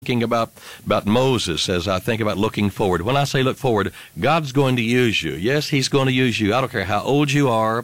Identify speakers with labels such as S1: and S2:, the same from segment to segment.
S1: Thinking about Moses as I think about looking forward. When I say look forward, God's going to use you. Yes, He's going to use you. I don't care how old you are,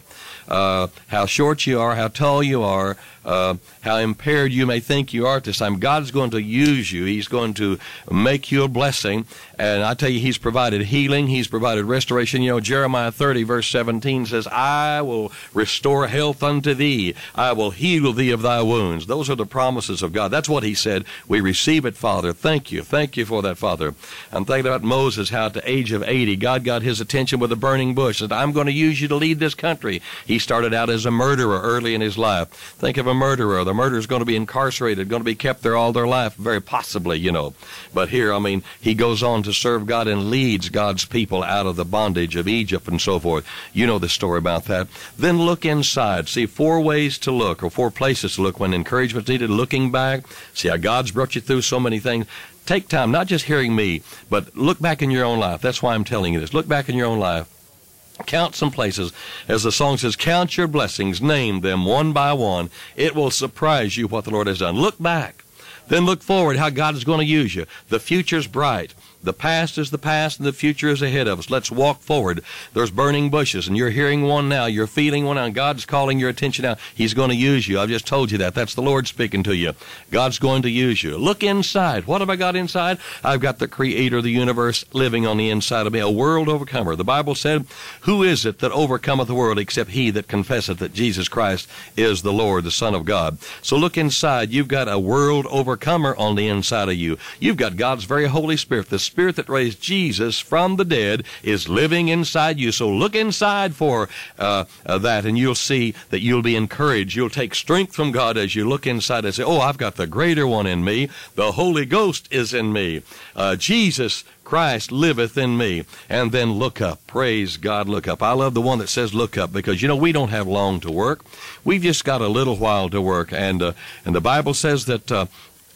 S1: how short you are, how tall you are, how impaired you may think you are at this time. God's going to use you. He's going to make you a blessing. And I tell you, He's provided healing. He's provided restoration. You know, Jeremiah 30, verse 17 says, I will restore health unto thee. I will heal thee of thy wounds. Those are the promises of God. That's what He said. We receive it, Father. Thank you. Thank you for that, Father. I'm thinking about Moses, how at the age of 80, God got his attention with a burning bush. Said, I'm going to use you to lead this country. He started out as a murderer early in his life. Think of a murderer. The murderer is going to be incarcerated, going to be kept there all their life, very possibly, you know. But here, I mean, he goes on to serve God and leads God's people out of the bondage of Egypt and so forth. You know the story about that. Then look inside. See 4 ways to look, or 4 places to look when encouragement's needed. Looking back. See how God's brought you through so many things. Take time, not just hearing me, but look back in your own life. That's why I'm telling you this. Look back in your own life. Count some places. As the song says, count your blessings, name them one by one. It will surprise you what the Lord has done. Look back. Then look forward, how God is going to use you. The future's bright. The past is the past, and the future is ahead of us. Let's walk forward. There's burning bushes, and you're hearing one now. You're feeling one now, and God's calling your attention now. He's going to use you. I've just told you that. That's the Lord speaking to you. God's going to use you. Look inside. What have I got inside? I've got the Creator of the universe living on the inside of me, a world overcomer. The Bible said, who is it that overcometh the world except he that confesseth that Jesus Christ is the Lord, the Son of God? So look inside. You've got a world overcomer on the inside of you. You've got God's very Holy Spirit, the Spirit that raised Jesus from the dead is living inside you. So look inside for that, and you'll see that you'll be encouraged. You'll take strength from God as you look inside and say, oh, I've got the greater one in me. The Holy Ghost is in me. Jesus Christ liveth in me. And then look up. Praise God, look up. I love the one that says look up, because, you know, we don't have long to work. We've just got a little while to work. And the Bible says that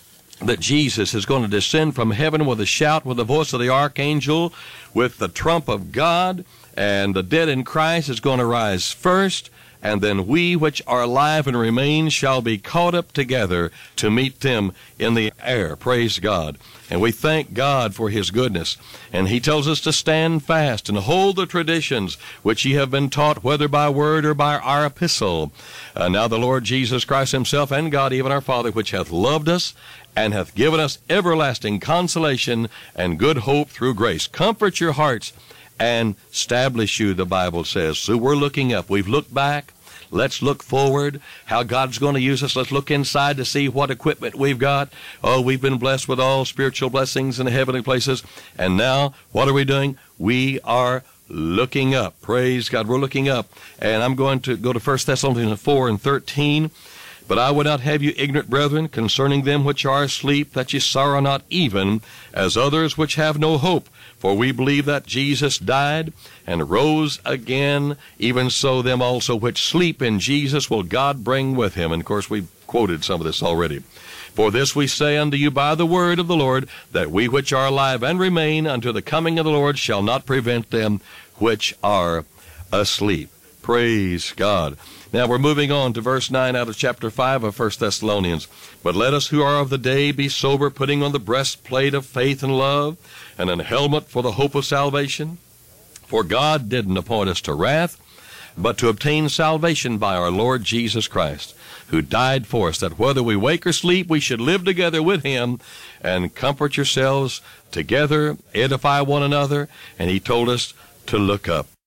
S1: Jesus is going to descend from heaven with a shout, with the voice of the archangel, with the trump of God, and the dead in Christ is going to rise first, and then we which are alive and remain shall be caught up together to meet them in the air. Praise God. And we thank God for His goodness. And He tells us to stand fast and hold the traditions which ye have been taught, whether by word or by our epistle. Now the Lord Jesus Christ Himself and God, even our Father, which hath loved us and hath given us everlasting consolation and good hope through grace, comfort your hearts and establish you, the Bible says. So we're looking up. We've looked back. Let's look forward, how God's going to use us. Let's look inside to see what equipment we've got. Oh, we've been blessed with all spiritual blessings in the heavenly places. And now, what are we doing? We are looking up. Praise God, we're looking up. And I'm going to go to 1 Thessalonians 4 and 13. But I would not have you ignorant, brethren, concerning them which are asleep, that ye sorrow not, even as others which have no hope. For we believe that Jesus died and rose again, even so them also which sleep in Jesus will God bring with Him. And of course we've quoted some of this already. For this we say unto you by the word of the Lord, that we which are alive and remain unto the coming of the Lord shall not prevent them which are asleep. Praise God. Now we're moving on to verse 9 out of chapter 5 of 1 Thessalonians. But let us who are of the day be sober, putting on the breastplate of faith and love, and an helmet for the hope of salvation. For God didn't appoint us to wrath, but to obtain salvation by our Lord Jesus Christ, who died for us, that whether we wake or sleep, we should live together with Him. And comfort yourselves together, edify one another. And He told us to look up.